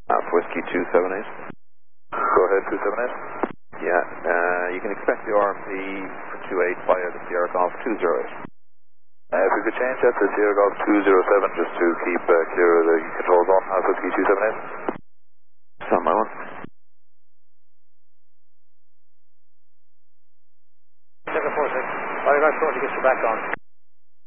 Whiskey 278. Go ahead, 278. Yeah, you can expect the RMP for 28 via the Sierra Golf 208. If we could change that to Sierra Golf 207 just to keep clear of the control zone, Whiskey 278. Stand by one. 746. I'll be back shortly, get you back on.